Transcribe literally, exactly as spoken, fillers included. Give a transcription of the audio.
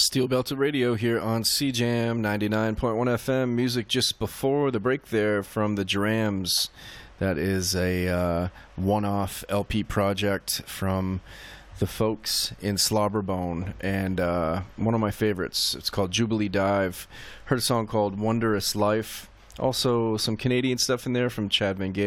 Steel Belted Radio here on C Jam ninety-nine point one F M. Music just before the break there from the Drams. That is a uh, one-off L P project from the folks in Slobberbone, and uh, one of my favorites. It's called Jubilee Dive. Heard a song called Wondrous Life. Also some Canadian stuff in there from Chad Van Galen.